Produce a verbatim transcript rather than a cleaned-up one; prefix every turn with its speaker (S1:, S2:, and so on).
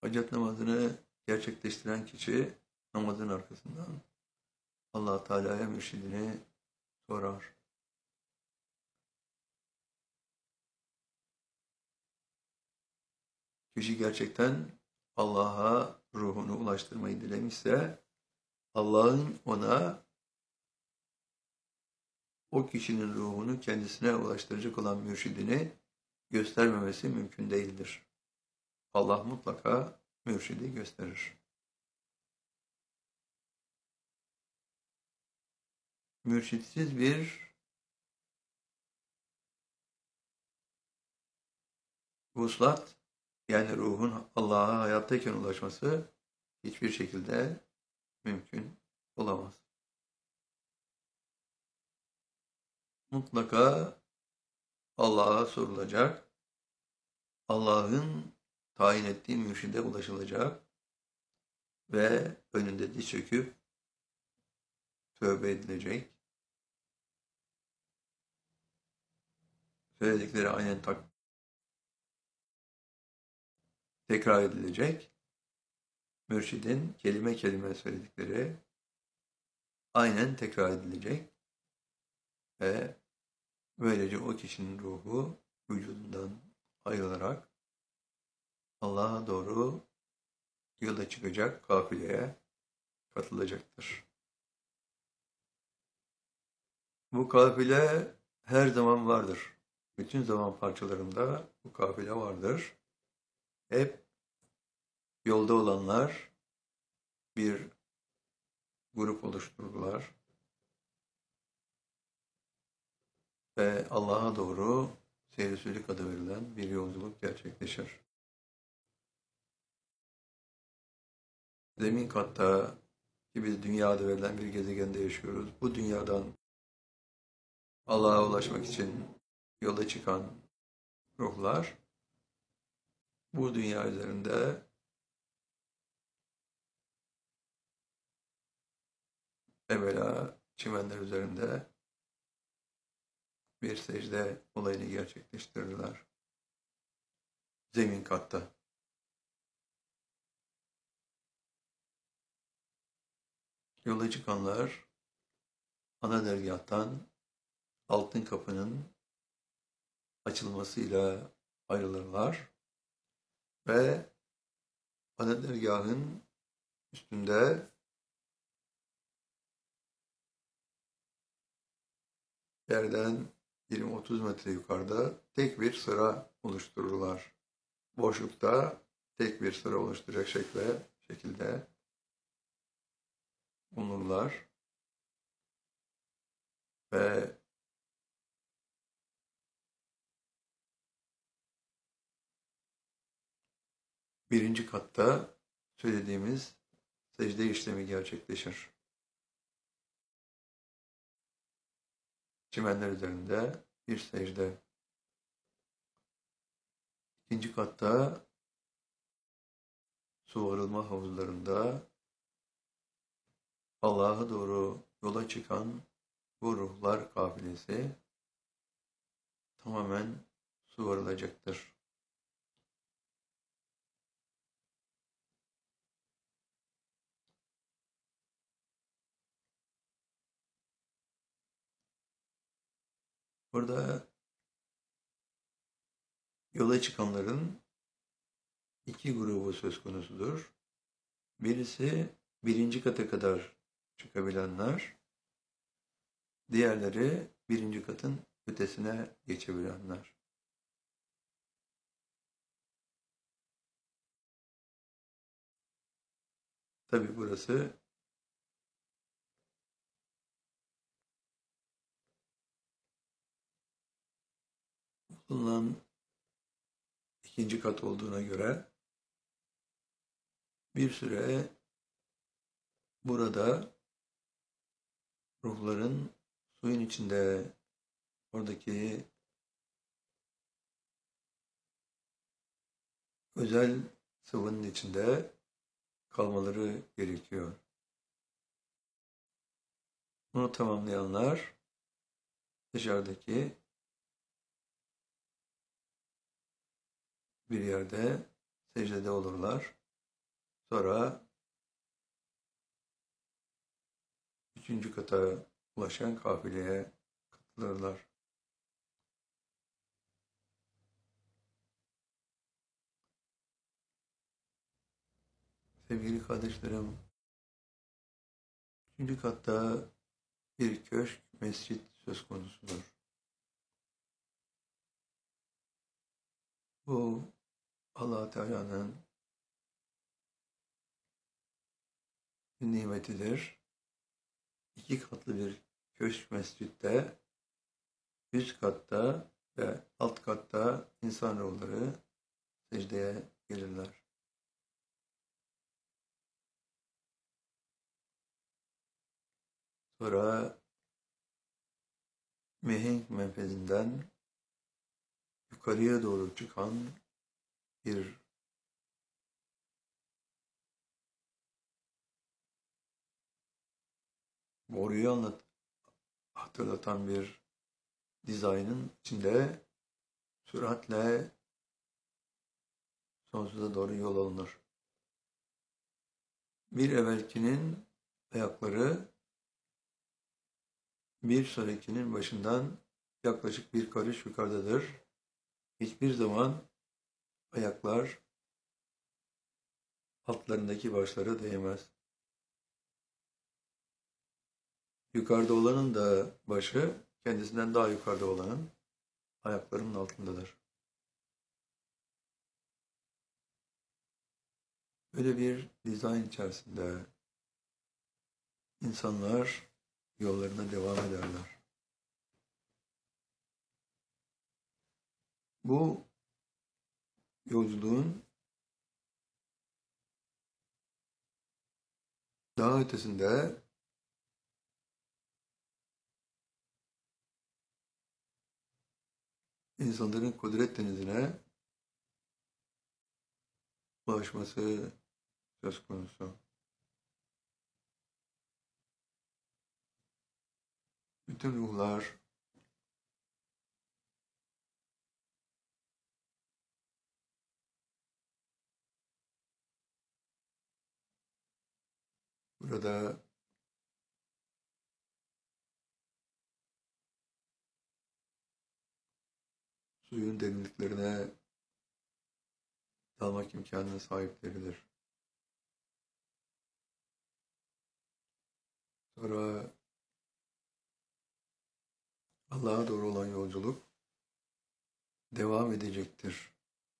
S1: Hacet namazını gerçekleştiren kişi namazın arkasından Allah Teala'ya mürşidini sorar. Kişi gerçekten Allah'a ruhunu ulaştırmayı dilemişse Allah'ın ona o kişinin ruhunu kendisine ulaştıracak olan mürşidini göstermemesi mümkün değildir. Allah mutlaka mürşidi gösterir. Mürşitsiz bir vuslat, yani ruhun Allah'a hayattayken ulaşması hiçbir şekilde mümkün olamaz. Mutlaka Allah'a sorulacak, Allah'ın tayin ettiği mürşide ulaşılacak ve önünde diz çöküp tövbe edilecek. Söyledikleri aynen tak tekrar edilecek. Mürşidin kelime kelime söyledikleri aynen tekrar edilecek ve böylece o kişinin ruhu vücudundan ayrılarak Allah'a doğru yola çıkacak kafileye katılacaktır. Bu kafile her zaman vardır. Bütün zaman parçalarında bu kafile vardır. Hep yolda olanlar bir grup oluştururlar ve Allah'a doğru seyir-i adı verilen bir yolculuk gerçekleşir. Zemin katta ki biz dünya adı verilen bir gezegende yaşıyoruz. Bu dünyadan Allah'a ulaşmak için yola çıkan ruhlar bu dünya üzerinde evvela çimenler üzerinde bir secde olayını gerçekleştirirler. Zemin katta. Yola çıkanlar ana dergâhtan altın kapının açılmasıyla ayrılırlar ve ana dergâhın üstünde yerden yirmi otuz metre yukarıda tek bir sıra oluştururlar. Boşlukta tek bir sıra oluşturacak şekilde, şekilde bulunurlar ve birinci katta söylediğimiz secde işlemi gerçekleşir. Çimenler üzerinde bir secde. İkinci katta su arılma havuzlarında Allah'a doğru yola çıkan bu ruhlar kafilesi tamamen su arılacaktır. Burada yola çıkanların iki grubu söz konusudur. Birisi birinci kata kadar çıkabilenler, diğerleri birinci katın ötesine geçebilenler. Tabi burası bulunan ikinci kat olduğuna göre bir süre burada ruhların suyun içinde oradaki özel sıvının içinde kalmaları gerekiyor. Bunu tamamlayanlar dışarıdaki bir yerde secdede olurlar. Sonra üçüncü kata ulaşan kafileye katılırlar. Sevgili kardeşlerim, üçüncü katta bir köşk, mescit söz konusudur. Bu Allah Teala'nın bir nimetidir. İki katlı bir köşk mescitte, üst katta ve alt katta insanoğulları secdeye gelirler. Sonra mihenk menfezinden yukarıya doğru çıkan bir boruyu anlat, hatırlatan bir dizaynın içinde süratle sonsuza doğru yol alınır. Bir evvelkinin ayakları bir sonrakinin başından yaklaşık bir karış yukarıdadır. Hiçbir zaman ayaklar altlarındaki başlara değmez. Yukarıda olanın da başı kendisinden daha yukarıda olanın ayaklarının altındadır. Böyle bir dizayn içerisinde insanlar yollarına devam ederler. Bu yolculuğun daha ötesinde insanların kudret denizine ulaşması söz konusu. Bütün ruhlar burada suyun derinliklerine dalmak imkanına sahipleridir. Sonra Allah'a doğru olan yolculuk devam edecektir.